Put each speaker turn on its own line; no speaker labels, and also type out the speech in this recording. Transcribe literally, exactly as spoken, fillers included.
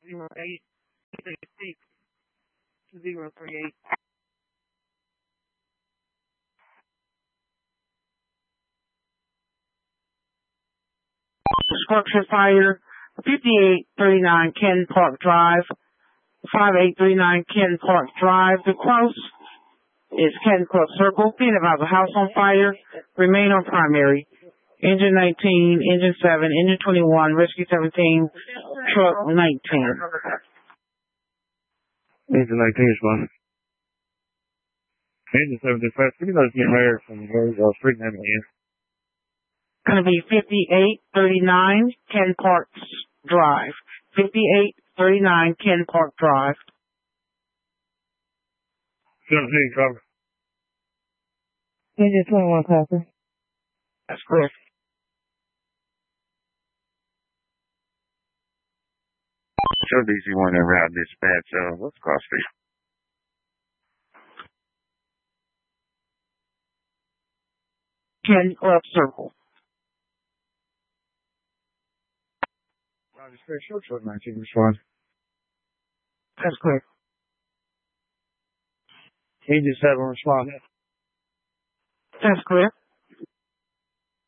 zero eight three six zero three eight. Structure fire, fifty-eight thirty-nine Ken Park Drive, five eight three nine Ken Park Drive. The cross is Ken Club Circle. Being about the house on fire. Remain on primary. Engine nineteen, engine seven, engine twenty-one, rescue seventeen, truck nineteen.
Engine nineteen is fine. Engine seventeen, fast. We know it's getting rare from the uh, street name again.
Going to be fifty-eight thirty-nine Ken Park Drive. fifty-eight thirty-nine Ken Park Drive.
seventeen, cover.
Engine twenty-one, copper. That's correct.
Show D C one ever out dispatch. Uh, what's the cost fee?
Ken Club Circle.
Roger, straight short, short nineteen, respond.
That's correct.
Engine seven, respond.
That's correct.